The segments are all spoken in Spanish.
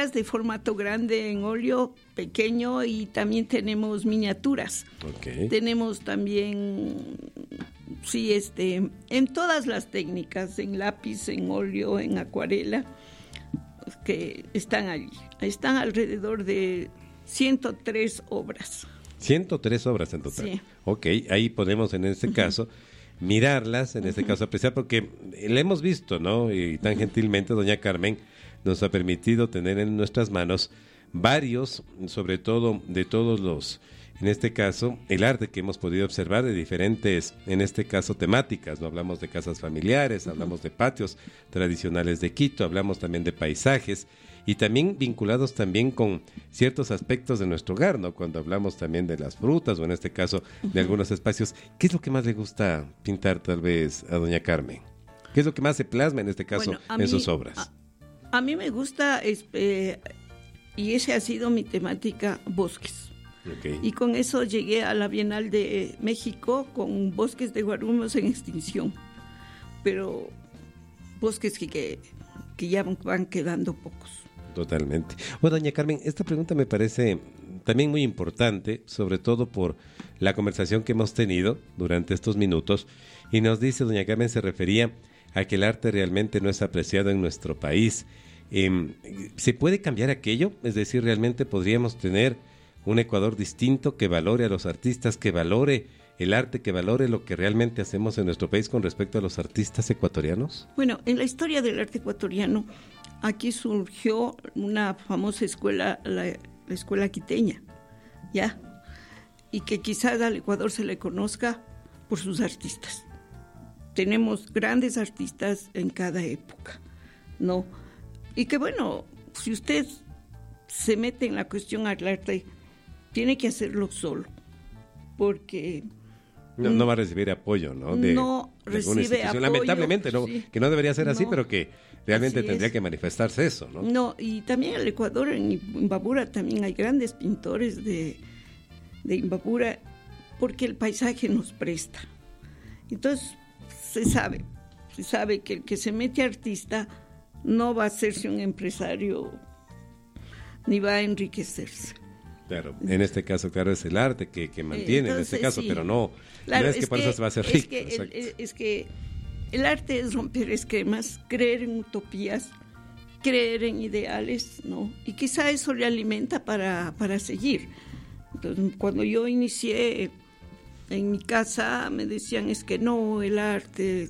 obras de formato grande en óleo, pequeño, y también tenemos miniaturas. Okay. Tenemos también, sí, en todas las técnicas, en lápiz, en óleo, en acuarela, que están allí. Están alrededor de 103 obras. 103 obras en total. Sí. Ok, ahí podemos en este caso mirarlas, en este caso apreciar, porque le hemos visto, ¿no? Y tan gentilmente doña Carmen nos ha permitido tener en nuestras manos varios, sobre todo de todos los, en este caso, el arte que hemos podido observar de diferentes, en este caso, temáticas, ¿no? Hablamos de casas familiares, hablamos de patios tradicionales de Quito, hablamos también de paisajes, y también vinculados también con ciertos aspectos de nuestro hogar, ¿no? Cuando hablamos también de las frutas o en este caso de algunos espacios. ¿Qué es lo que más le gusta pintar tal vez a doña Carmen? ¿Qué es lo que más se plasma en este caso en sus obras? A mí me gusta, y esa ha sido mi temática, bosques. Okay. Y con eso llegué a la Bienal de México con bosques de guarumos en extinción. Pero bosques que ya van quedando pocos. Totalmente. Bueno, doña Carmen, esta pregunta me parece también muy importante, sobre todo por la conversación que hemos tenido durante estos minutos, y nos dice, doña Carmen se refería a que el arte realmente no es apreciado en nuestro país. ¿Se puede cambiar aquello? Es decir, ¿realmente podríamos tener un Ecuador distinto que valore a los artistas, que valore el arte, que valore lo que realmente hacemos en nuestro país con respecto a los artistas ecuatorianos? Bueno, en la historia del arte ecuatoriano, aquí surgió una famosa escuela, la escuela quiteña, ¿ya? Y que quizás al Ecuador se le conozca por sus artistas. Tenemos grandes artistas en cada época, ¿no? Y que bueno, si usted se mete en la cuestión del arte, tiene que hacerlo solo, porque no va a recibir apoyo, ¿no? No recibe apoyo. Lamentablemente, ¿no? Sí. Que no debería ser así, No, pero que realmente tendría que manifestarse eso, ¿no? No, y también en el Ecuador, en Imbabura, también hay grandes pintores de Imbabura, porque el paisaje nos presta. Entonces, se sabe que el que se mete artista no va a hacerse un empresario ni va a enriquecerse. Claro, en este caso, claro, es el arte que mantiene, entonces, en este caso, sí. Pero no, claro, no es que por eso se va a hacer rico. Es que el arte es romper esquemas, creer en utopías, creer en ideales, ¿no? Y quizá eso le alimenta para seguir. Entonces, cuando yo inicié en mi casa, me decían, es que no, el arte,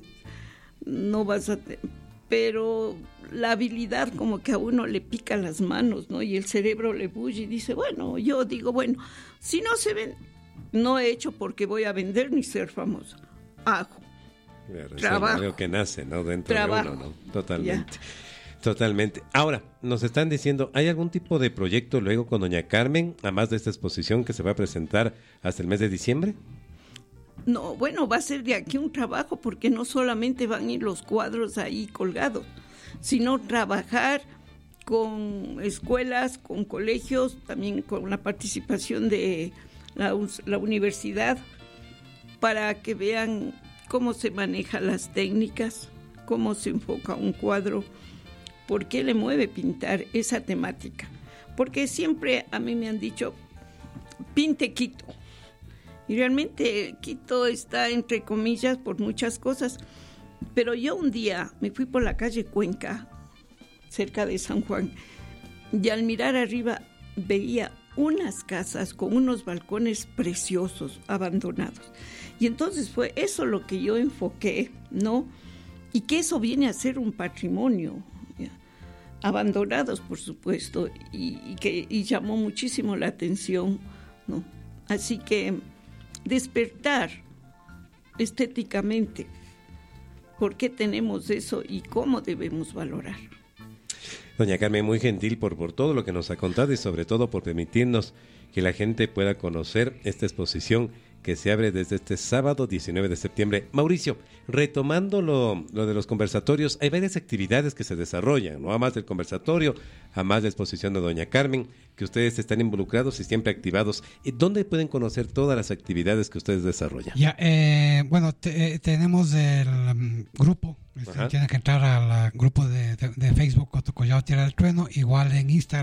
no vas a... Pero la habilidad como que a uno le pica las manos, ¿no? Y el cerebro le bulle y dice, bueno, yo digo, bueno, si no se ven, no he hecho porque voy a vender ni ser famoso. Hago. Claro, trabajo. Es algo que nace, ¿no? Dentro trabajo. de uno, ¿no? Totalmente. Ya. Totalmente. Ahora, nos están diciendo, ¿hay algún tipo de proyecto luego con doña Carmen, además de esta exposición que se va a presentar hasta el mes de diciembre? No, bueno, va a ser de aquí un trabajo, porque no solamente van a ir los cuadros ahí colgados, sino trabajar con escuelas, con colegios, también con la participación de la universidad, para que vean cómo se manejan las técnicas, cómo se enfoca un cuadro, por qué le mueve pintar esa temática. Porque siempre a mí me han dicho, pinte Quito. Y realmente Quito está entre comillas por muchas cosas. Pero yo un día me fui por la calle Cuenca, cerca de San Juan, y al mirar arriba veía unas casas con unos balcones preciosos, abandonados. Y entonces fue eso lo que yo enfoqué, ¿no? Y que eso viene a ser un patrimonio, ¿ya? Abandonados, por supuesto, y llamó muchísimo la atención, ¿no? Así que despertar estéticamente por qué tenemos eso y cómo debemos valorar. Doña Carmen, muy gentil por todo lo que nos ha contado y sobre todo por permitirnos que la gente pueda conocer esta exposición que se abre desde este sábado 19 de septiembre. Mauricio, retomando lo de los conversatorios, hay varias actividades que se desarrollan, ¿no? Además del conversatorio, además de la exposición de doña Carmen, que ustedes están involucrados y siempre activados. ¿Dónde pueden conocer todas las actividades que ustedes desarrollan? Ya, bueno, tenemos el grupo. Tienen que entrar al grupo de Facebook Cotocollao Tierra del Trueno, igual en Instagram.